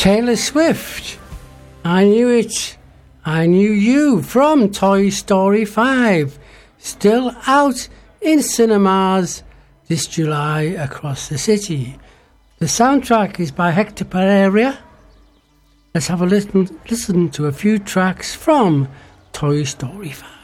Taylor Swift, I Knew It, I Knew You from Toy Story 5, still out in cinemas this July across the city. The soundtrack is by Hector Pereira. Let's have a listen to a few tracks from Toy Story 5.